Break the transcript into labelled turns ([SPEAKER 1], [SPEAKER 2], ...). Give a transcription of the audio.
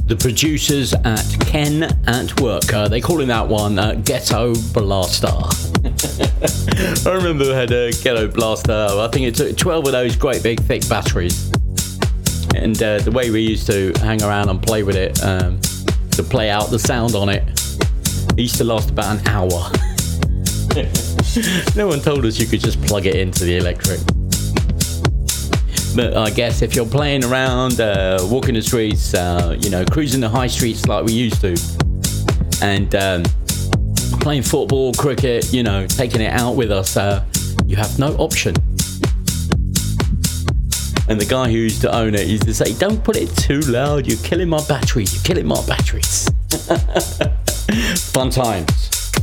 [SPEAKER 1] the producers at Ken at Work. They call that one Ghetto Blaster. I remember we had a Ghetto Blaster. I think it took 12 of those great big thick batteries. And the way we used to hang around and play with it, to play out the sound on it, it used to last about an hour. No one told us you could just plug it into the electric. But I guess if you're playing around, walking the streets, cruising the high streets like we used to, and playing football, cricket, taking it out with us, you have no option. And the guy who used to own it used to say, "Don't put it too loud, you're killing my batteries, you're killing my batteries." Fun times.